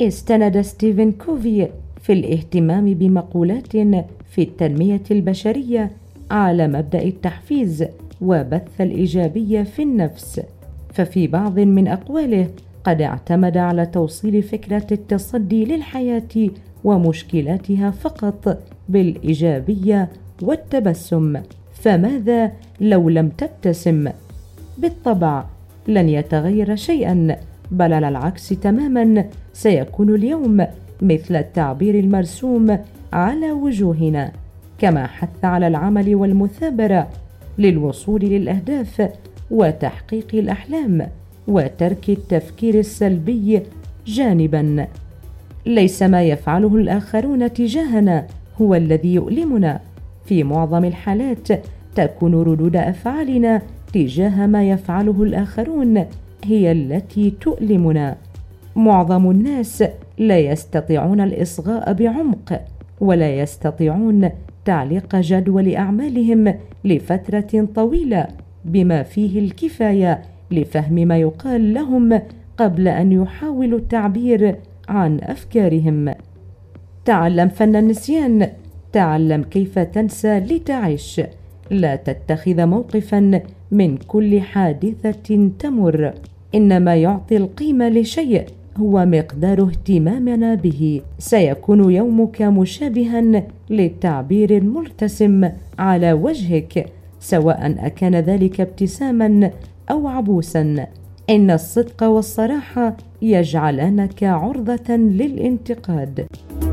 استند ستيفن كوفي في الاهتمام بمقولات في التنمية البشرية على مبدأ التحفيز وبث الإيجابية في النفس، ففي بعض من أقواله قد اعتمد على توصيل فكرة التصدي للحياة ومشكلاتها فقط بالإيجابية والتبسم. فماذا لو لم تبتسم؟ بالطبع لن يتغير شيئا، بل على العكس تماما، سيكون اليوم مثل التعبير المرسوم على وجوهنا، كما حث على العمل والمثابرة للوصول للأهداف وتحقيق الأحلام وترك التفكير السلبي جانبا. ليس ما يفعله الآخرون تجاهنا هو الذي يؤلمنا، في معظم الحالات تكون ردود أفعالنا تجاه ما يفعله الآخرون هي التي تؤلمنا. معظم الناس لا يستطيعون الإصغاء بعمق، ولا يستطيعون تعليق جدول أعمالهم لفترة طويلة بما فيه الكفاية لفهم ما يقال لهم قبل أن يحاولوا التعبير عن أفكارهم. تعلم فن النسيان، تعلم كيف تنسى لتعيش. لا تتخذ موقفا من كل حادثة تمر، إنما يعطي القيمة لشيء هو مقدار اهتمامنا به. سيكون يومك مشابها للتعبير المرتسم على وجهك، سواء أكان ذلك ابتساما أو عبوسا. إن الصدق والصراحة يجعلانك عرضة للانتقاد.